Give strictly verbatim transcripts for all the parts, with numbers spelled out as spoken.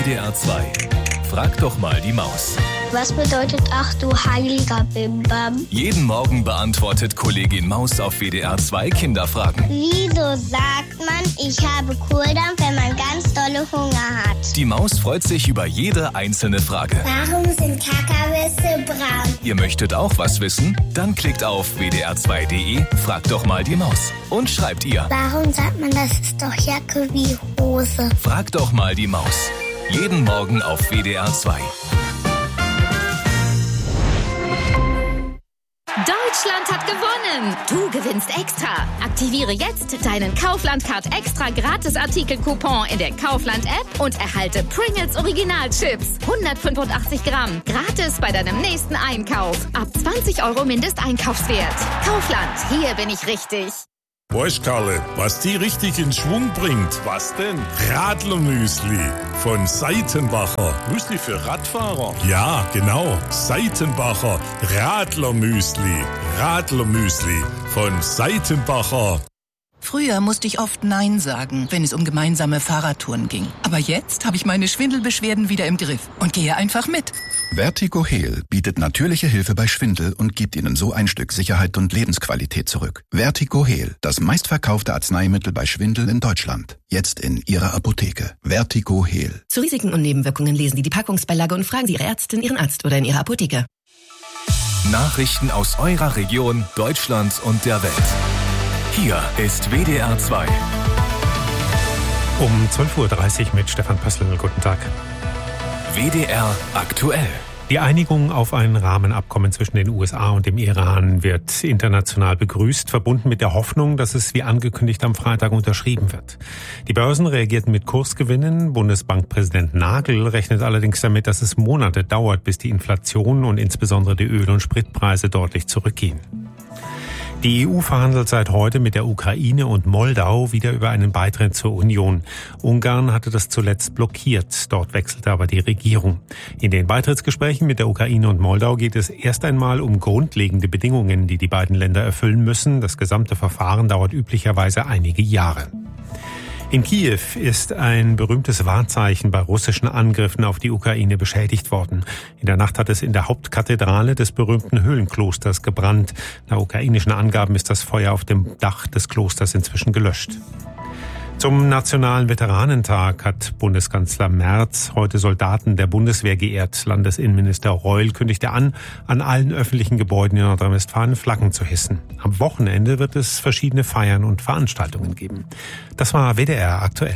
D R zwei. Frag doch mal die Maus. Was bedeutet ach du heiliger Bimbam? Jeden Morgen beantwortet Kollegin Maus auf W D R zwei Kinderfragen. Wieso sagt man, ich habe Kohldampf, wenn man ganz dolle Hunger hat? Die Maus freut sich über jede einzelne Frage. Warum sind Kakawisse braun? Ihr möchtet auch was wissen? Dann klickt auf w d r zwei punkt d e, fragt doch mal die Maus und schreibt ihr. Warum sagt man, das ist doch Jacke wie Hose? Fragt doch mal die Maus. Jeden Morgen auf W D R zwei. Deutschland hat gewonnen! Du gewinnst extra. Aktiviere jetzt deinen Kaufland-Card extra Gratis-Artikel-Coupon in der Kaufland-App und erhalte Pringles Original-Chips. hundertfünfundachtzig Gramm. Gratis bei deinem nächsten Einkauf. Ab zwanzig Euro Mindesteinkaufswert. Kaufland, hier bin ich richtig. Weißt Karle, was die richtig in Schwung bringt? Was denn? Radlermüsli von Seitenbacher. Müsli für Radfahrer? Ja, genau. Seitenbacher Radlermüsli. Radlermüsli von Seitenbacher. Früher musste ich oft Nein sagen, wenn es um gemeinsame Fahrradtouren ging. Aber jetzt habe ich meine Schwindelbeschwerden wieder im Griff und gehe einfach mit. Vertigo Heal bietet natürliche Hilfe bei Schwindel und gibt Ihnen so ein Stück Sicherheit und Lebensqualität zurück. Vertigo Heal, das meistverkaufte Arzneimittel bei Schwindel in Deutschland. Jetzt in Ihrer Apotheke. Vertigo Heal. Zu Risiken und Nebenwirkungen lesen Sie die Packungsbeilage und fragen Sie Ihre Ärztin, Ihren Arzt oder in Ihrer Apotheke. Nachrichten aus eurer Region, Deutschland und der Welt. Hier ist W D R zwei. Um zwölf Uhr dreißig mit Stefan Pössl. Guten Tag. W D R aktuell. Die Einigung auf ein Rahmenabkommen zwischen den U S A und dem Iran wird international begrüßt, verbunden mit der Hoffnung, dass es wie angekündigt am Freitag unterschrieben wird. Die Börsen reagierten mit Kursgewinnen. Bundesbankpräsident Nagel rechnet allerdings damit, dass es Monate dauert, bis die Inflation und insbesondere die Öl- und Spritpreise deutlich zurückgehen. Die E U verhandelt seit heute mit der Ukraine und Moldau wieder über einen Beitritt zur Union. Ungarn hatte das zuletzt blockiert. Dort wechselte aber die Regierung. In den Beitrittsgesprächen mit der Ukraine und Moldau geht es erst einmal um grundlegende Bedingungen, die die beiden Länder erfüllen müssen. Das gesamte Verfahren dauert üblicherweise einige Jahre. In Kiew ist ein berühmtes Wahrzeichen bei russischen Angriffen auf die Ukraine beschädigt worden. In der Nacht hat es in der Hauptkathedrale des berühmten Höhlenklosters gebrannt. Nach ukrainischen Angaben ist das Feuer auf dem Dach des Klosters inzwischen gelöscht. Zum Nationalen Veteranentag hat Bundeskanzler Merz heute Soldaten der Bundeswehr geehrt. Landesinnenminister Reul kündigte an, an allen öffentlichen Gebäuden in Nordrhein-Westfalen Flaggen zu hissen. Am Wochenende wird es verschiedene Feiern und Veranstaltungen geben. Das war W D R aktuell.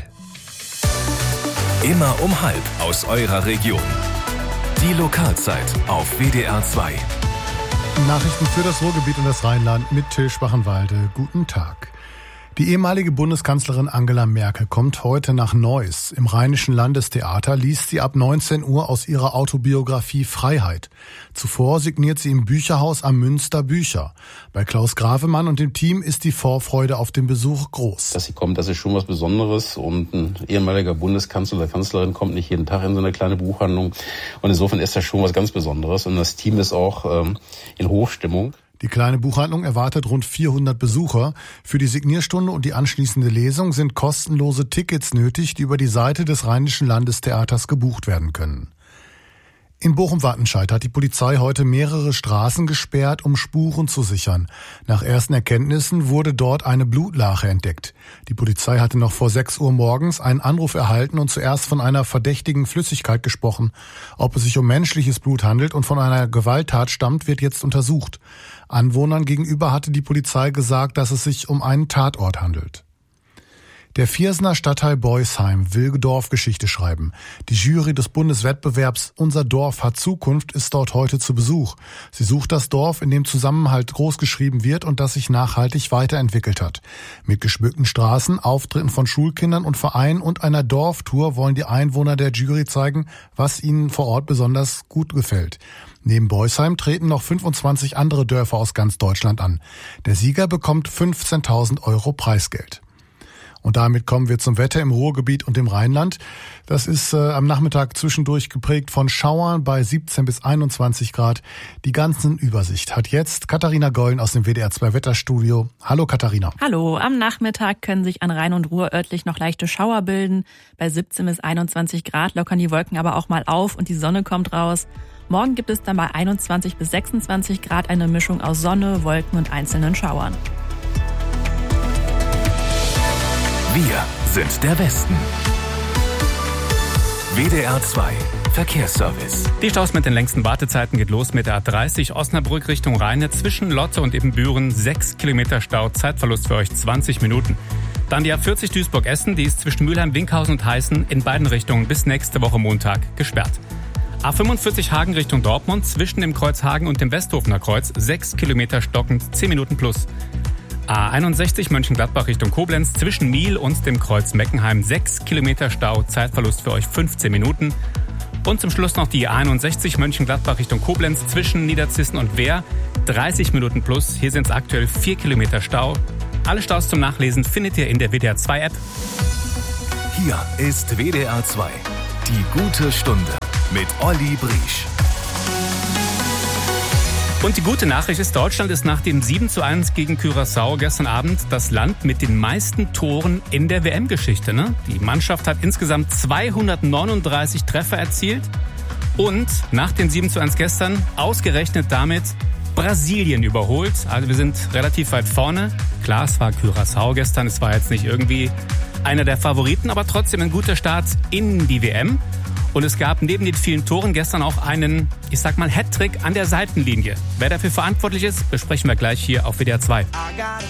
Immer um halb aus eurer Region. Die Lokalzeit auf W D R zwei. Nachrichten für das Ruhrgebiet und das Rheinland mit Till Schwachenwalde. Guten Tag. Die ehemalige Bundeskanzlerin Angela Merkel kommt heute nach Neuss. Im Rheinischen Landestheater liest sie ab neunzehn Uhr aus ihrer Autobiografie Freiheit. Zuvor signiert sie im Bücherhaus am Münster Bücher. Bei Klaus Gravemann und dem Team ist die Vorfreude auf den Besuch groß. Dass sie kommt, das ist schon was Besonderes. Und ein ehemaliger Bundeskanzler oder Kanzlerin kommt nicht jeden Tag in so eine kleine Buchhandlung. Und insofern ist das schon was ganz Besonderes. Und das Team ist auch ähm, in Hochstimmung. Die kleine Buchhandlung erwartet rund vierhundert Besucher. Für die Signierstunde und die anschließende Lesung sind kostenlose Tickets nötig, die über die Seite des Rheinischen Landestheaters gebucht werden können. In Bochum-Wattenscheid hat die Polizei heute mehrere Straßen gesperrt, um Spuren zu sichern. Nach ersten Erkenntnissen wurde dort eine Blutlache entdeckt. Die Polizei hatte noch vor sechs Uhr morgens einen Anruf erhalten und zuerst von einer verdächtigen Flüssigkeit gesprochen. Ob es sich um menschliches Blut handelt und von einer Gewalttat stammt, wird jetzt untersucht. Anwohnern gegenüber hatte die Polizei gesagt, dass es sich um einen Tatort handelt. Der Viersener Stadtteil Beusheim will Dorfgeschichte schreiben. Die Jury des Bundeswettbewerbs Unser Dorf hat Zukunft ist dort heute zu Besuch. Sie sucht das Dorf, in dem Zusammenhalt großgeschrieben wird und das sich nachhaltig weiterentwickelt hat. Mit geschmückten Straßen, Auftritten von Schulkindern und Vereinen und einer Dorftour wollen die Einwohner der Jury zeigen, was ihnen vor Ort besonders gut gefällt. Neben Beusheim treten noch fünfundzwanzig andere Dörfer aus ganz Deutschland an. Der Sieger bekommt fünfzehntausend Euro Preisgeld. Und damit kommen wir zum Wetter im Ruhrgebiet und im Rheinland. Das ist äh, am Nachmittag zwischendurch geprägt von Schauern bei siebzehn bis einundzwanzig Grad. Die ganzen Übersicht hat jetzt Katharina Gollen aus dem W D R zwei Wetterstudio. Hallo Katharina. Hallo, am Nachmittag können sich an Rhein und Ruhr örtlich noch leichte Schauer bilden. Bei siebzehn bis einundzwanzig Grad lockern die Wolken aber auch mal auf und die Sonne kommt raus. Morgen gibt es dann bei einundzwanzig bis sechsundzwanzig Grad eine Mischung aus Sonne, Wolken und einzelnen Schauern. Wir sind der Westen. W D R zwei Verkehrsservice. Die Staus mit den längsten Wartezeiten geht los mit der A dreißig Osnabrück Richtung Rheine zwischen Lotte und Ibbenbüren. Sechs Kilometer Stau, Zeitverlust für euch zwanzig Minuten. Dann die A vierzig Duisburg-Essen, die ist zwischen Mülheim, Winkhausen und Heißen in beiden Richtungen bis nächste Woche Montag gesperrt. A fünfundvierzig Hagen Richtung Dortmund zwischen dem Kreuz Hagen und dem Westhofener Kreuz. Sechs Kilometer stockend, zehn Minuten plus. A einundsechzig Mönchengladbach Richtung Koblenz zwischen Miel und dem Kreuz Meckenheim. Sechs Kilometer Stau, Zeitverlust für euch fünfzehn Minuten. Und zum Schluss noch die A einundsechzig Mönchengladbach Richtung Koblenz zwischen Niederzissen und Wehr. dreißig Minuten plus. Hier sind es aktuell vier Kilometer Stau. Alle Staus zum Nachlesen findet ihr in der W D R zwei App. Hier ist W D R zwei. Die gute Stunde mit Olli Briesch. Und die gute Nachricht ist, Deutschland ist nach dem sieben zu eins gegen Curaçao gestern Abend das Land mit den meisten Toren in der W M-Geschichte. Ne? Die Mannschaft hat insgesamt zweihundertneununddreißig Treffer erzielt und nach dem sieben zu eins gestern ausgerechnet damit Brasilien überholt. Also wir sind relativ weit vorne. Klar, es war Curaçao gestern, es war jetzt nicht irgendwie einer der Favoriten, aber trotzdem ein guter Start in die W M. Und es gab neben den vielen Toren gestern auch einen, ich sag mal, Hattrick an der Seitenlinie. Wer dafür verantwortlich ist, besprechen wir gleich hier auf W D R zwei.